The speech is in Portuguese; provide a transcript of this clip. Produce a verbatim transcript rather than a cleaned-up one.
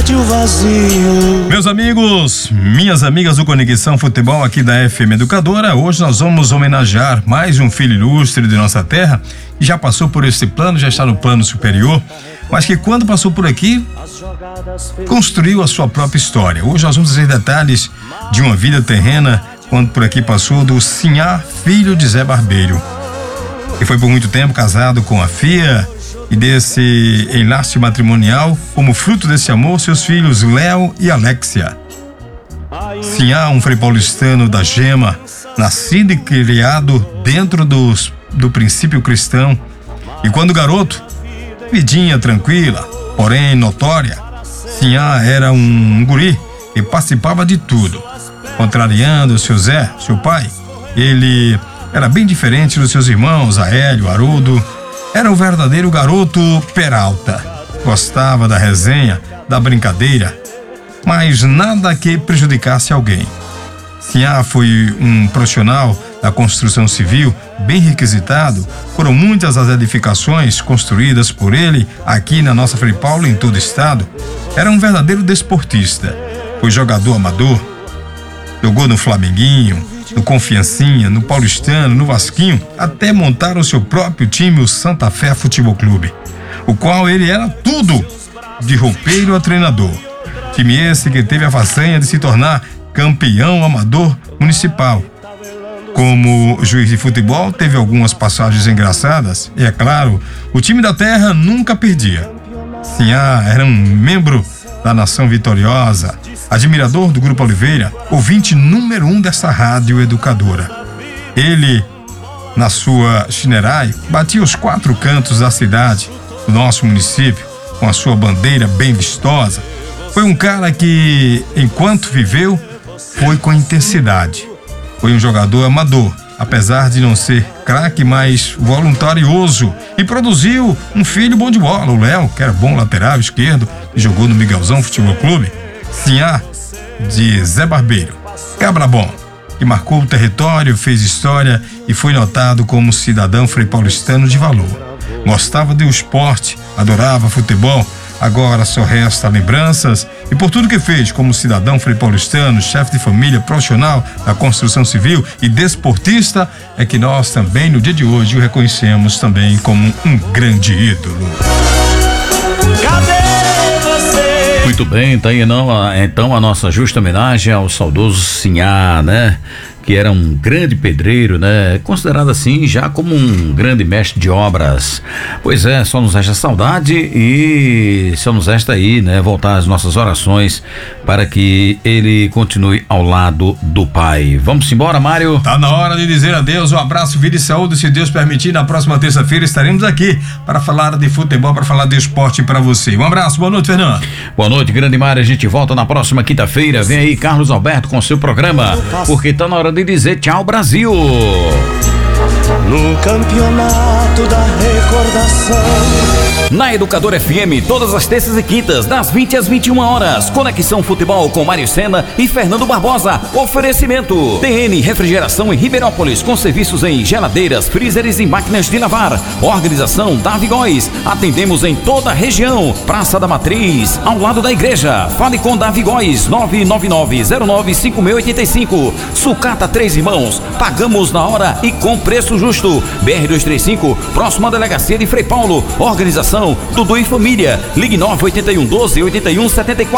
perde o vazio. Meus amigos, minhas amigas do Conexão Futebol aqui da F M Educadora, hoje nós vamos homenagear mais um filho ilustre de nossa terra que já passou por esse plano, já está no plano superior, mas que quando passou por aqui construiu a sua própria história. Hoje nós vamos dizer detalhes de uma vida terrena quando por aqui passou do Sinhá, filho de Zé Barbeiro, que foi por muito tempo casado com a Fia, e desse enlace matrimonial, como fruto desse amor, seus filhos Léo e Alexia. Sinhá, um frei paulistano da Gema, nascido e criado dentro dos, do princípio cristão, e quando garoto, vidinha tranquila, porém notória, Sinhá era um, um guri e participava de tudo. Contrariando seu Zé, seu pai, ele era bem diferente dos seus irmãos, Aélio, Haroldo. Era um verdadeiro garoto Peralta. Gostava da resenha, da brincadeira, mas nada que prejudicasse alguém. Sinhá foi um profissional da construção civil, bem requisitado. Foram muitas as edificações construídas por ele aqui na nossa Frei Paulo, em todo o estado. Era um verdadeiro desportista. Foi jogador amador, jogou no Flamenguinho, no Confiancinha, no Paulistano, no Vasquinho, até montar o seu próprio time, o Santa Fé Futebol Clube, o qual ele era tudo, de roupeiro a treinador. Time esse que teve a façanha de se tornar campeão amador municipal. Como juiz de futebol, teve algumas passagens engraçadas, e é claro, o time da terra nunca perdia. Sinhá era um membro da nação vitoriosa, admirador do Grupo Oliveira, ouvinte número um dessa rádio educadora. Ele, na sua chinerai, batia os quatro cantos da cidade, do nosso município, com a sua bandeira bem vistosa. Foi um cara que, enquanto viveu, foi com intensidade. Foi um jogador amador, apesar de não ser craque, mas voluntarioso, e produziu um filho bom de bola, o Léo, que era bom lateral esquerdo, e jogou no Miguelzão Futebol Clube. Sinhá, de Zé Barbeiro, cabra bom, que marcou o território, fez história e foi notado como cidadão frei paulistano de valor. Gostava do esporte, adorava futebol. Agora só resta lembranças, e por tudo que fez como cidadão frei paulistano, chefe de família, profissional da construção civil e desportista, é que nós também no dia de hoje o reconhecemos também como um grande ídolo. Cadê você? Muito bem, tá aí não, então a nossa justa homenagem ao saudoso Sinhá, né? Que era um grande pedreiro, né? Considerado assim já como um grande mestre de obras. Pois é, só nos resta saudade e só nos resta aí, né? Voltar às nossas orações para que ele continue ao lado do Pai. Vamos embora, Mário? Tá na hora de dizer adeus, um abraço, vida e saúde, se Deus permitir, na próxima terça-feira estaremos aqui para falar de futebol, para falar de esporte para você. Um abraço, boa noite, Fernando. Boa noite, grande Mário, a gente volta na próxima quinta-feira. Vem aí Carlos Alberto com seu programa, porque tá na hora de dizer tchau, Brasil. No campeonato da recordação. Na Educadora F M, todas as terças e quintas, das vinte às vinte e uma horas. Conexão Futebol com Mário Sena e Fernando Barbosa. Oferecimento T N Refrigeração em Ribeirópolis, com serviços em geladeiras, freezers e máquinas de lavar. Organização Davi Góes. Atendemos em toda a região. Praça da Matriz, ao lado da igreja. Fale com Davi Góes, nove nove nove zero nove cinco seis oito cinco. Sucata Três Irmãos. Pagamos na hora e com preço justo. B R duzentos e trinta e cinco, próxima delegacia de Frei Paulo. Organização Dudu e Família. Ligue nove oito um, doze, oito um sete quatro.